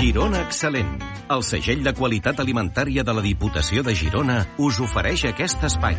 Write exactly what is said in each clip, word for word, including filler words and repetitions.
Girona Excel·lent, el segell de qualitat alimentària de la Diputació de Girona, us ofereix aquest espai.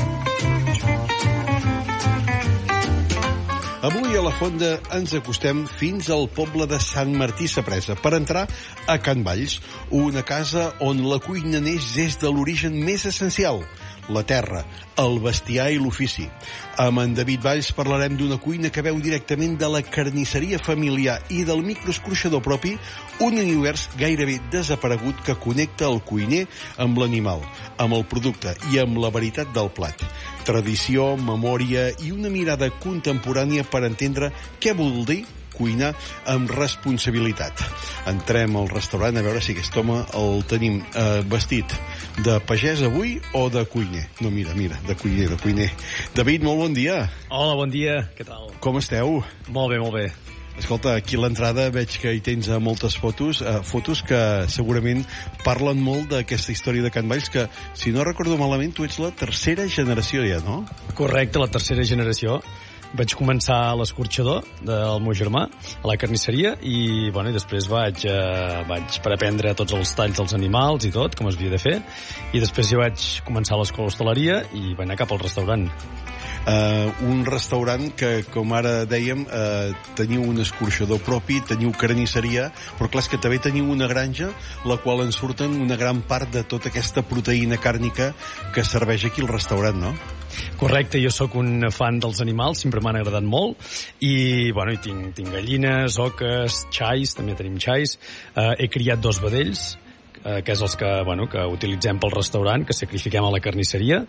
Avui a la Fonda ens acostem fins al poble de Sant Martí Sapresa per entrar a Can Valls, una casa on la cuina neix des de l'origen més essencial, la terra, el bestiar i l'ofici. Amb en David Valls parlarem d'una cuina que veu directament de la carnisseria familiar i del microescorxador propi, un univers gairebé desaparegut que connecta el cuiner amb l'animal, amb el producte i amb la veritat del plat. Tradició, memòria i una mirada contemporània per entendre què vol dir cuinar amb responsabilitat. Entrem al restaurant a veure si aquest home el tenim eh, vestit de pagès avui o de cuiner. No, mira, mira, de cuiner, de cuiner. David, molt bon dia. Hola, bon dia. Què tal? Com esteu? Molt bé, molt bé. Escolta, aquí a l'entrada veig que hi tens eh, moltes fotos, eh, fotos que segurament parlen molt d'aquesta història de Can Valls, que, si no recordo malament, tu ets la tercera generació ja, no? Correcte, la tercera generació. Vaig començar a l'escorxador del meu germà, a la carnisseria, i, bueno, i després vaig, eh, vaig per aprendre tots els talls dels animals i tot, com es havia de fer, i després ja vaig començar a l'escola hostaleria i vaig anar cap al restaurant. Uh, un restaurant que, com ara dèiem, uh, teniu un escorxador propi, teniu carnisseria, però clar, és que també teniu una granja, la qual en surten una gran part de tota aquesta proteïna càrnica que serveix aquí al restaurant, no? Correcte, jo sóc un fan dels animals, sempre m'han agradat molt, i, bueno, i tinc, tinc gallines, oques, xais, també tenim xais, uh, he criat dos vedells, que és els que, bueno, que utilitzem pel restaurant, que sacrifiquem a la carnisseria,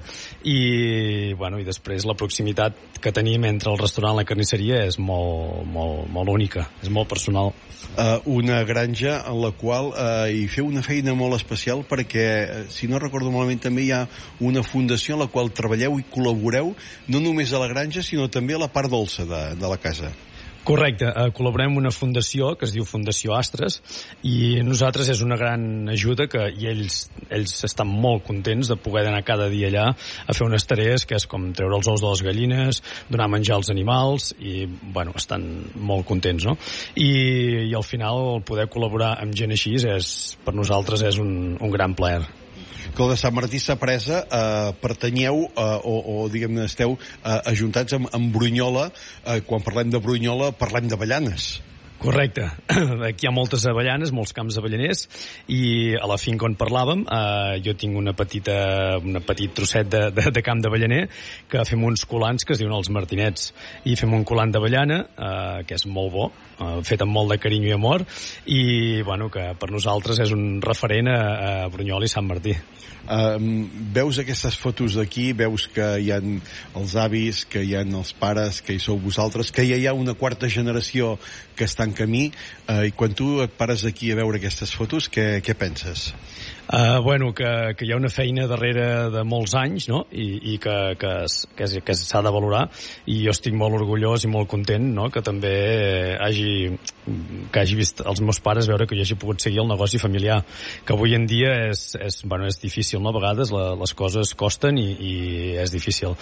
i, bueno, i després la proximitat que tenim entre el restaurant i la carnisseria és molt, molt, molt única, és molt personal. Uh, una granja en la qual uh, hi feu una feina molt especial perquè, uh, si no recordo malament, també hi ha una fundació en la qual treballeu i col·laboreu no només a la granja, sinó també a la part dolça de, de la casa. Correcte, eh, col·laborem amb una fundació que es diu Fundació Astres, i nosaltres és una gran ajuda que, i ells, ells estan molt contents de poder anar cada dia allà a fer unes tarees que és com treure els ous de les gallines, donar menjar als animals, i, bueno, estan molt contents, no? I, i al final poder col·laborar amb gent així és, per nosaltres és un, un gran plaer. Que el de Sant Martí Sapresa eh, pertanyeu eh, o, o diguem-ne esteu eh, ajuntats amb, amb Brunyola. Eh, quan parlem de Brunyola parlem d'avellanes. Correcte. Aquí hi ha moltes avellanes, molts camps avellaners, i a la finca on parlàvem, eh, jo tinc una petita, una petit trosset de, de, de camp d'avellaner que fem uns colants que es diuen els martinets, i fem un colant d'avellana, eh, que és molt bo, eh, fet amb molt de carinyo i amor, i, bueno, que per nosaltres és un referent a, a Brunyola i Sant Martí. Uh, veus aquestes fotos d'aquí, veus que hi ha els avis, que hi ha els pares, que hi sou vosaltres, que ja hi ha una quarta generació que està en camí, uh, i quan tu et pares aquí a veure aquestes fotos, què, què penses? Uh, bueno, que, que hi ha una feina darrere de molts anys, no? I, i que, que, que, que s'ha de valorar, i jo estic molt orgullós i molt content, no? Que també hagi, que hagi vist els meus pares veure que jo hagi pogut seguir el negoci familiar, que avui en dia és, és, bueno, és difícil, no? A vegades la, les coses costen i, i és difícil,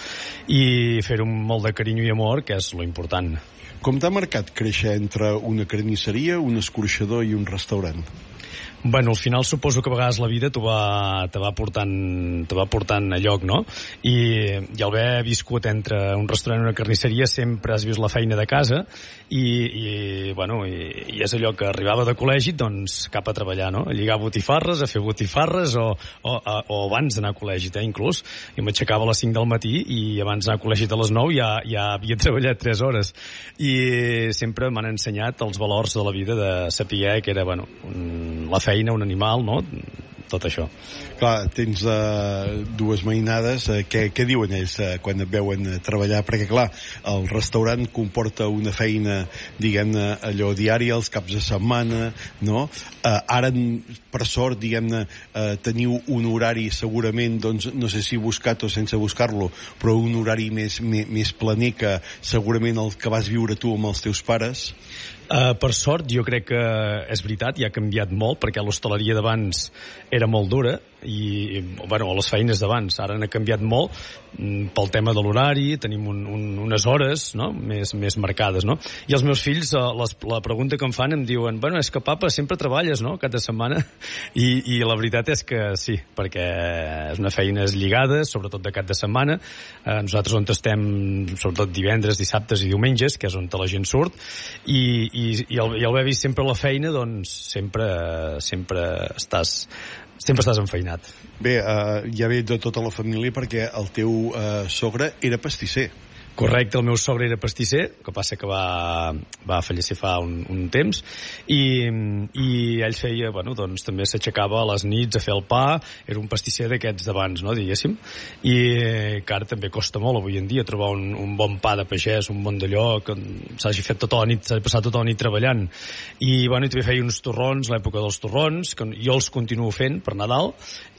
i fer-ho amb molt de carinyo i amor, que és lo important. Com t'ha marcat créixer entre una carnisseria, un escorxador i un restaurant? Bueno, al final suposo que a vegades la vida te va, te va portant, te va portant a lloc, no? I, i al haver viscut entre un restaurant i una carnisseria sempre has vist la feina de casa, i, i bueno, i, i és allò que arribava de col·legi, doncs cap a treballar, no? A lligar botifarres, a fer botifarres, o, o, a, o abans d'anar a col·legi, eh, inclús. Jo m'aixecava a les cinc del matí i abans d'anar a col·legi a les nou ja, ja havia treballat tres hores. I sempre m'han ensenyat els valors de la vida, de saber que era, bueno, un, la feina, un animal, no? Tot això. Clar, tens uh, dues mainades. Uh, què, què diuen ells uh, quan et veuen uh, treballar? Perquè, clar, el restaurant comporta una feina, diguem-ne, allò diària, els caps de setmana, no? Uh, ara, per sort, diguem-ne, uh, teniu un horari segurament, doncs, no sé si buscat o sense buscar-lo, però un horari més, més, més planer que segurament el que vas viure tu amb els teus pares. Uh, per sort, jo crec que és veritat, ja ha canviat molt, perquè l'hostaleria d'abans era molt dura, i, bueno, les feines d'abans. Ara han canviat molt pel tema de l'horari, tenim un, un, unes hores, no?, més, més marcades, no? I els meus fills, les, la pregunta que em fan em diuen, bueno, és que papa, sempre treballes, no?, cada setmana, i, i la veritat és que sí, perquè és una feina lligada, sobretot de cap de setmana. Eh, nosaltres on estem, sobretot divendres, dissabtes i diumenges, que és on la gent surt, i, i, i, el, i el haver vist sempre la feina, doncs sempre, sempre estàs sempre estàs enfeinat. Bé, uh, ja ve de tota la família perquè el teu uh, sogre era pastisser. Correcte, el meu sogre era pastisser, que passa que va, va fallecer fa un, un temps, i, i ell feia, bueno, doncs també s'aixecava a les nits a fer el pa, era un pastisser d'aquests d'abans, no, diguéssim, i que ara també costa molt avui en dia trobar un, un bon pa de pagès, un bon d'allò, que s'hagi fet tota la nit, s'hagi passat tota la nit treballant, i, bueno, i també feia uns torrons, l'època dels torrons, que jo els continuo fent per Nadal,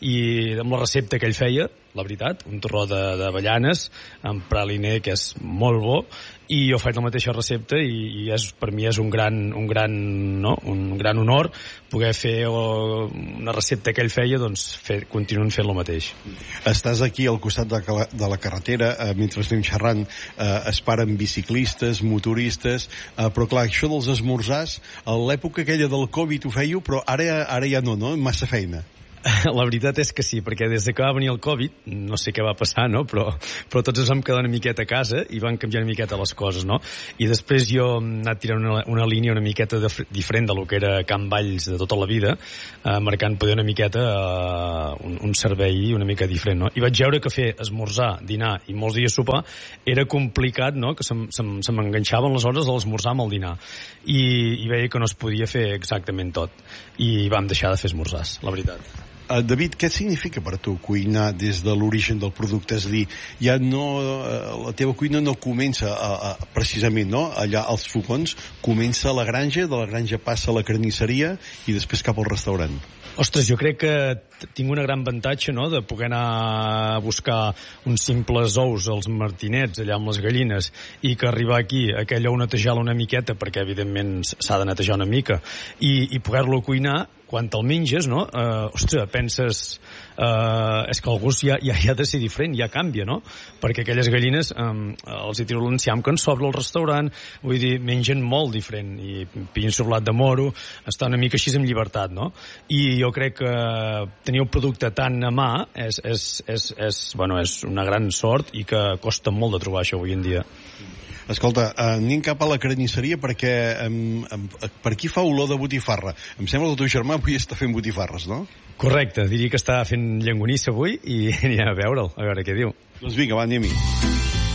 i amb la recepta que ell feia, la veritat, un torró d'avellanes amb praliner, que és molt bo, i jo faig la mateixa recepta i, i és, per mi és un gran, un gran, no? un gran honor poder fer o, una recepta que ell feia, doncs fer, continuem fent el mateix. Estàs aquí al costat de, de la carretera, eh, mentre estem xerrant, eh, es paren biciclistes, motoristes, eh, però clar, això dels esmorzars, a l'època aquella del Covid ho fèieu, però ara, ara ja no, no? Massa feina. La veritat és que sí, perquè des que va venir el Covid, no sé què va passar, no? però, però tots ens vam quedar una miqueta a casa i van canviar una miqueta les coses, no? I després jo he anat tirant una, una línia una miqueta de, diferent de lo que era Can Valls de tota la vida, eh, marcant poder una miqueta eh, un, un servei una mica diferent, no? I vaig veure que fer esmorzar, dinar i molts dies sopar era complicat, no? Que se, se, se m'enganxaven les hores de l'esmorzar amb el dinar. I, i veia que no es podia fer exactament tot. I vam deixar de fer esmorzars, la veritat. Uh, David, què significa per tu cuinar des de l'origen del producte? És a dir, ja no, uh, la teva cuina no comença a, a, precisament, no? Allà als fogons, comença a la granja, de la granja passa a la carnisseria i després cap al restaurant. Ostres, jo crec que tinc una gran avantatge, no?, de poder anar a buscar uns simples ous als martinets, allà amb les gallines, i que arribar aquí, aquell ou netejar-lo una miqueta, perquè evidentment s'ha de netejar una mica, i, i poder-lo cuinar, quan te'l menges, no? Uh, ostres, penses... Uh, és que el gust ja, ja, ja ha de ser diferent, ja canvia, no? Perquè aquelles gallines, um, els hi tiro l'enciam que en sobra al restaurant, vull dir, mengen molt diferent, i pillin soblat de moro, està una mica així amb llibertat, no? I jo crec que tenir el producte tan a mà és, és, és, és, bueno, és una gran sort i que costa molt de trobar això avui en dia. Escolta, anem cap a la carnisseria perquè um, um, per aquí fa olor de botifarra. Em sembla que el teu germà avui està fent botifarres, no? Correcte, diria que està fent llangonissa avui i anirem a veure'l, a veure què diu. Doncs vinga, va, anem-hi.